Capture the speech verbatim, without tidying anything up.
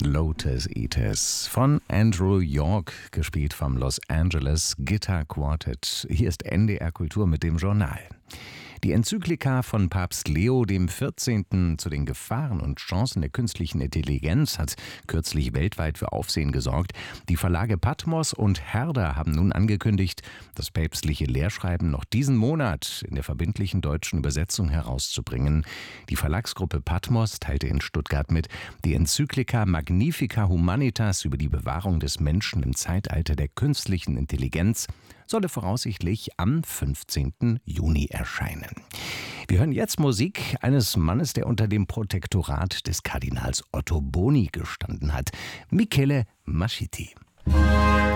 Lotus Eaters von Andrew York, gespielt vom Los Angeles Guitar Quartet. Hier ist N D R Kultur mit dem Journal. Die Enzyklika von Papst Leo dem vierzehnten zu den Gefahren und Chancen der künstlichen Intelligenz hat kürzlich weltweit für Aufsehen gesorgt. Die Verlage Patmos und Herder haben nun angekündigt, das päpstliche Lehrschreiben noch diesen Monat in der verbindlichen deutschen Übersetzung herauszubringen. Die Verlagsgruppe Patmos teilte in Stuttgart mit, die Enzyklika Magnifica Humanitas über die Bewahrung des Menschen im Zeitalter der künstlichen Intelligenz solle voraussichtlich am fünfzehnten Juni erscheinen. Wir hören jetzt Musik eines Mannes, der unter dem Protektorat des Kardinals Otto Boni gestanden hat, Michele Mascitti.